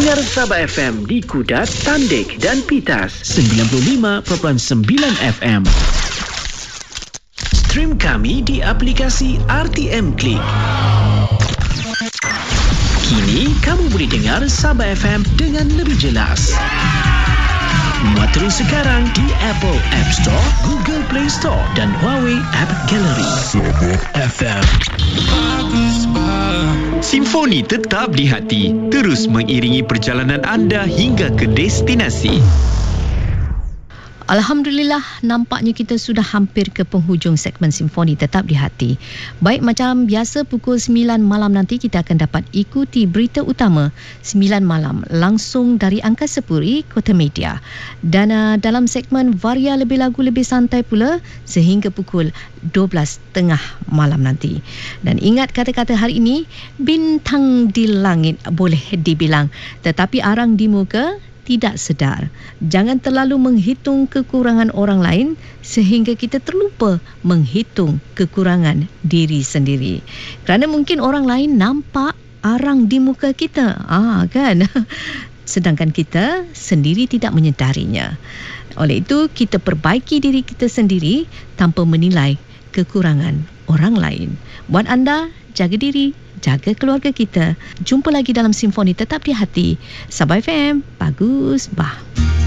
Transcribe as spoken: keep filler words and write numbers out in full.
Dengar Sabah F M di Kudat, Tandik dan Pitas sembilan puluh lima perpuluhan sembilan F M. Stream kami di aplikasi R T M Click. Kini kamu boleh dengar Sabah F M dengan lebih jelas. Muat terus sekarang di Apple App Store, Google Play Store dan Huawei App Gallery. Sabah F M. Simfoni tetap di hati, terus mengiringi perjalanan anda hingga ke destinasi. Alhamdulillah, nampaknya kita sudah hampir ke penghujung segmen Simfoni Tetap di Hati. Baik, macam biasa pukul sembilan malam nanti kita akan dapat ikuti berita utama sembilan malam langsung dari Angkasa Puri, Kota Media. Dan uh, dalam segmen Varia Lebih Lagu Lebih Santai pula sehingga pukul dua belas tiga puluh malam nanti. Dan ingat kata-kata hari ini, bintang di langit boleh dibilang, tetapi arang di muka tidak sedar. Jangan terlalu menghitung kekurangan orang lain sehingga kita terlupa menghitung kekurangan diri sendiri. Kerana mungkin orang lain nampak arang di muka kita. Ah, kan? Sedangkan kita sendiri tidak menyedarinya. Oleh itu, kita perbaiki diri kita sendiri tanpa menilai kekurangan orang lain. Buat anda, jaga diri, jaga keluarga kita. Jumpa lagi dalam Simfoni Tetap di Hati. Sabah F M, bagus, bah.